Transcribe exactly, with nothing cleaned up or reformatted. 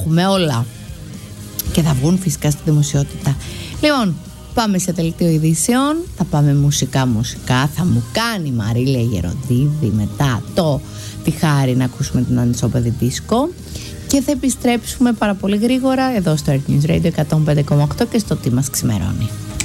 έχουμε όλα. Και θα βγουν φυσικά στη δημοσιότητα. Λοιπόν, πάμε σε δελτίο ειδήσεων. Θα πάμε μουσικά μουσικά. Θα μου κάνει η Μαρίλια Γεροντίδη μετά το τη χάρη να ακούσουμε την ανισόπεδη δίσκο. Και θα επιστρέψουμε πάρα πολύ γρήγορα εδώ στο Earth News Radio εκατόν πέντε κόμμα οκτώ και στο τι μας ξημερώνει.